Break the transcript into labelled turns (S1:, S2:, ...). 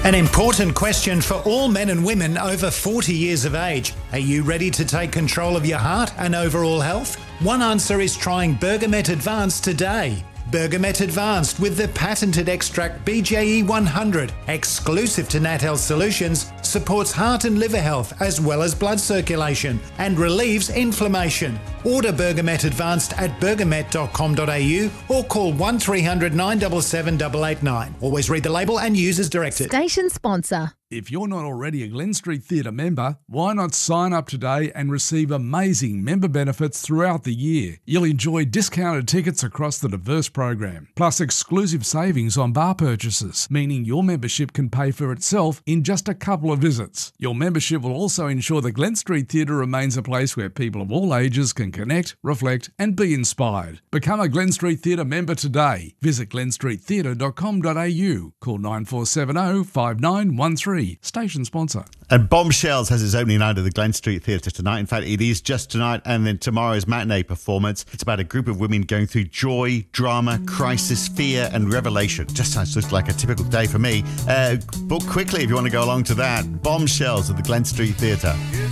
S1: An important question for all men and women over 40 years of age. Are you ready to take control of your heart and overall health? One answer is trying Bergamet Advanced today. Bergamet Advanced with the patented extract BJE 100, exclusive to Nat Health Solutions, supports heart and liver health as well as blood circulation and relieves inflammation. Order Bergamet Advanced at bergamet.com.au or call 1300 977 889. Always read the label and use as directed.
S2: Station sponsor.
S3: If you're not already a Glen Street Theatre member, why not sign up today and receive amazing member benefits throughout the year? You'll enjoy discounted tickets across the diverse program, plus exclusive savings on bar purchases, meaning your membership can pay for itself in just a couple of visits. Your membership will also ensure the Glen Street Theatre remains a place where people of all ages can connect, reflect and be inspired. Become a Glen Street Theatre member today. Visit glenstreettheatre.com.au. Call 9470 5913. Station sponsor.
S4: And Bombshells has its opening night at the Glen Street Theatre tonight. In fact, it is just tonight, and then tomorrow's matinee performance. It's about a group of women going through joy, drama, crisis, fear and revelation. Just sounds like a typical day for me. Book quickly if you want to go along to that. Bombshells at the Glen Street Theatre.